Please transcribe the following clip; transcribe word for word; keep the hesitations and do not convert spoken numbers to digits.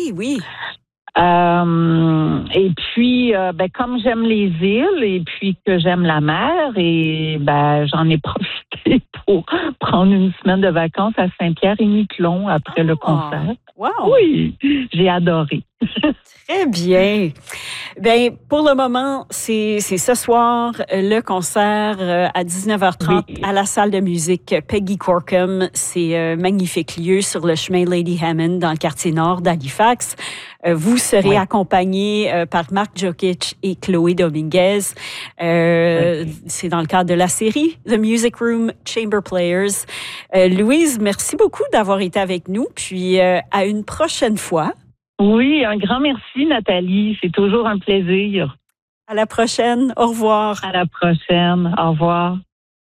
Oui, oui. Euh, et puis, euh, ben, comme j'aime les îles et puis que j'aime la mer, et ben, j'en ai profité pour prendre une semaine de vacances à Saint-Pierre-et-Miquelon après oh, le concert. Wow. Oui, j'ai adoré. Très bien. Bien, pour le moment, c'est, c'est ce soir, le concert euh, à dix-neuf heures trente oui. à la salle de musique Peggy Corkum. C'est un magnifique lieu sur le chemin Lady Hammond dans le quartier nord d'Halifax. Euh, vous serez oui. accompagné euh, par Marc Jokic et Chloé Dominguez. Euh, oui. C'est dans le cadre de la série The Music Room Chamber Players. Euh, Louise, merci beaucoup d'avoir été avec nous. Puis euh, à une prochaine fois. Oui, un grand merci, Nathalie. C'est toujours un plaisir. À la prochaine. Au revoir. À la prochaine. Au revoir.